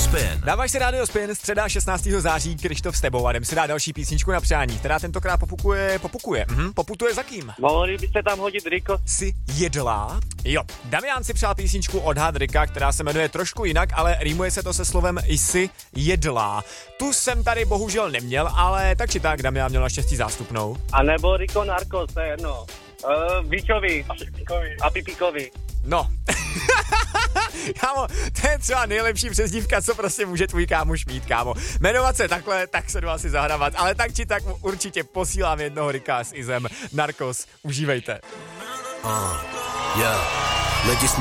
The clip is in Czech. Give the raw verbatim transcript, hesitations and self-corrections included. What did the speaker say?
Spin. Dáváš si Radio Spin, středa šestnáctého září, Krištof s tebou a jdem si dát další písničku na přání, která tentokrát popukuje, popukuje, mhm, poputuje za kým? Mohli byste tam hodit Riko? Jsi jedlá? Jo, Damián si přál písničku od Hard Ricka, která se jmenuje trošku jinak, ale rýmuje se to se slovem jsi jedlá. Tu jsem tady bohužel neměl, ale tak či tak Damián měl naštěstí zástupnou. A nebo Riko Narcos, to je jedno. Uh, Víčovi a Pipíkovi. No. Kámo, to je třeba nejlepší přezdívka, co prostě může tvůj kámoš mít, kámo. Jmenovat se takhle, tak se jdu asi zahravat, ale tak či tak určitě posílám jednoho Ricka s Izem. Narcos, užívejte. Uh, yeah. Lidi